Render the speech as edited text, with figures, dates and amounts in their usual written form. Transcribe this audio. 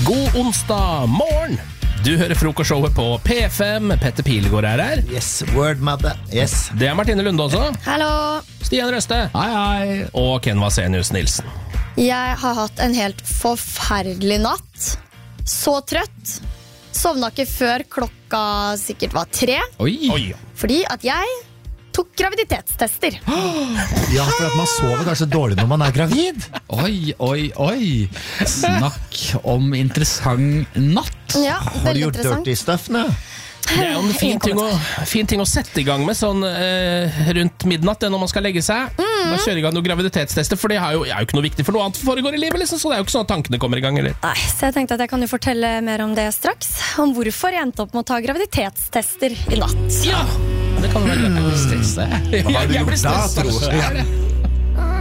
God onsdag morgen! Du hører frokostshowet på P5. Petter Pilgaard her. Yes, word mother. Yes. Det Martine Lunde også. Hallo. Stian Røste. Hei, hei. Og Ken Vasenius Nilsen. Jeg har hatt en helt forferdelig natt. Så trøtt. Sovna ikke før klokka sikkert var 3. Oi. Fordi at jeg tok graviditetstester. Ja, for at man sover kanskje dårlig når man er gravid. Oi. Snakk om interessant natt. Ja, Har du veldig gjort interessant. dirty stuffene? Det jo en fin ting å sette i gang med sånn rundt midnatt når man skal legge seg. Bare kjøre i gang noen graviditetstester, for det er jo ikke noe viktig for noe annet foregår i livet, liksom, så det er jo ikke sånn at tankene kommer i gang, eller? Nei, så jeg tenkte at jeg kan jo fortelle mer om det straks. Om hvorfor jeg endte opp med å ta graviditetstester i natt. Ja, det kan være greit. Stresse. Jeg blir gjort da, stresset. tror jeg?